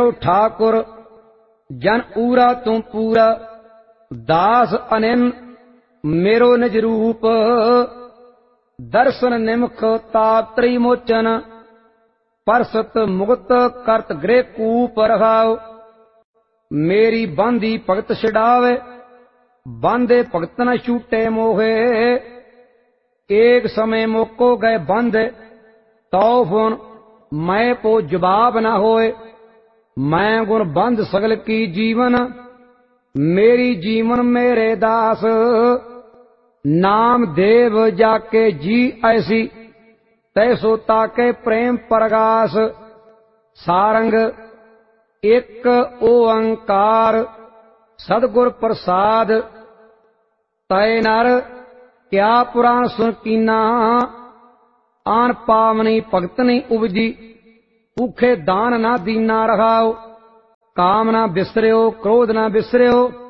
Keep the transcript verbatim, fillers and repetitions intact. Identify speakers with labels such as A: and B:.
A: मेरो ठाकुर जन ऊरा तू पूरा, दास अनिन मेरो निज रूप, दर्शन निमख ताप त्रिमोचन, परसत मुक्त करत गृह कूप रखाओ। मेरी बांधी भगत छड़ावे, बांधे भगत न छूटे मोहे, एक समय मोको गए बंद, तो फुन मैं को जवाब न होए। मैं गुण बंध सगल की जीवन, मेरी जीवन मेरे दास, नाम देव जाके जी ऐसी, तैसो ताके प्रेम प्रगास। सारंग एक ओंकार, सदगुर प्रसाद, तय नर क्या पुराण सुन कीना, आन पावनी भगत नहीं उपजी, भूखे दान ना दीना रखाओ। काम ना बिसरियो, क्रोध ना बिसरियो,